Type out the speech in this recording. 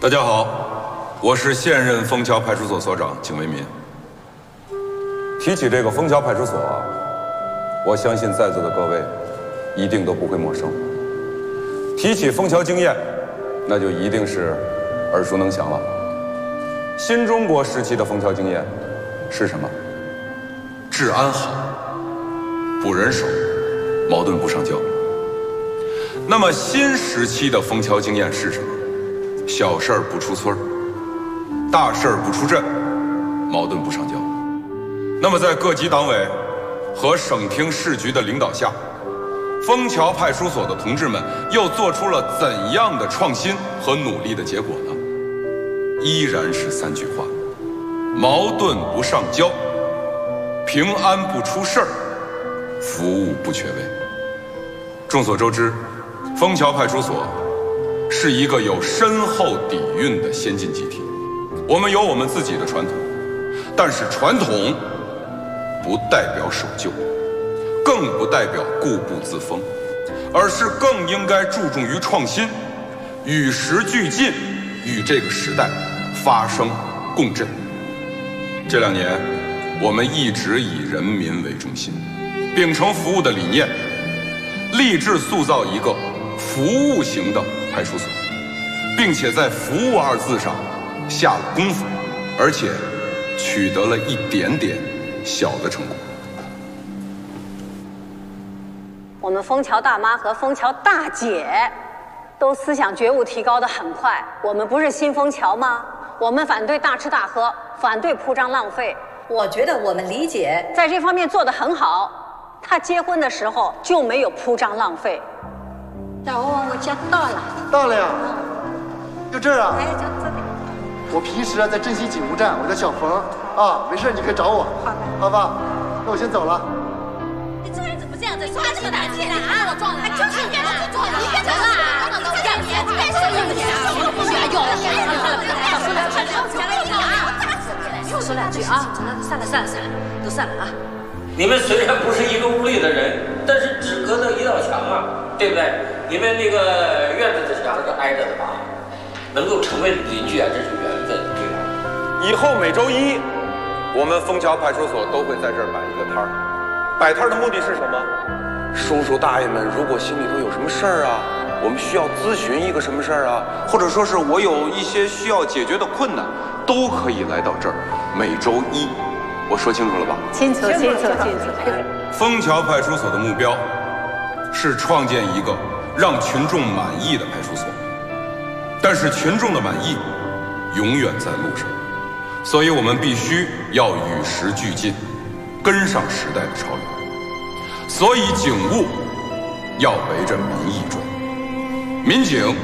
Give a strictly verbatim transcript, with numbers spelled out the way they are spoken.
大家好，我是现任枫桥派出所所长景为民。提起这个枫桥派出所啊，我相信在座的各位一定都不会陌生。提起枫桥经验，那就一定是耳熟能详了。新中国时期的枫桥经验是什么？治安好，补人手，矛盾不上交。那么新时期的枫桥经验是什么？小事儿不出村，大事儿不出镇，矛盾不上交。那么在各级党委和省厅市局的领导下，枫桥派出所的同志们又做出了怎样的创新和努力的结果呢？依然是三句话：矛盾不上交，平安不出事儿，服务不缺位。众所周知，枫桥派出所是一个有深厚底蕴的先进集体，我们有我们自己的传统，但是传统不代表守旧，更不代表固步自封，而是更应该注重于创新，与时俱进，与这个时代发生共振。这两年，我们一直以人民为中心，秉承服务的理念，立志塑造一个服务型的派出所，并且在服务二字上下了功夫，而且取得了一点点小的成果。 我们枫桥大妈和枫桥大姐都思想觉悟提高得很快。我们不是新枫桥吗？我们反对大吃大喝，反对铺张浪费。 我觉得我们理解在这方面做得很好。他结婚的时候就没有铺张浪费。 小王，我家到了。 到了呀，就这儿啊。 哎，就这里。 我平时啊在镇西警务站，我叫小冯啊，没事你可以找我。 好的。 好吧，那我先走了。 你这人怎么这样子？耍这么大气的啊！我撞了，就是你别撞了，你别撞了啊！这样你该受你的啊！我不需要用了，少说两句，讲了一个啊，打死你！ 少说两句啊，真的，散了散了散了，都散了啊。 你们虽然不是一个屋里的人，但是只隔着一道墙啊，对不对？你们那个院子的墙是挨着的吧？能够成为邻居啊，这是缘分，对吧？ 以后每周一，我们枫桥派出所都会在这儿摆一个摊儿。摆摊儿的目的是什么？叔叔大爷们如果心里头有什么事儿啊，我们需要咨询一个什么事儿啊，或者说是我有一些需要解决的困难，都可以来到这儿。每周一，我说清楚了吧？ 清楚，清楚，清楚。 枫桥派出所的目标是创建一个让群众满意的派出所，但是群众的满意永远在路上，所以我们必须要与时俱进，跟上时代的潮流。所以警务要围着民意转，民警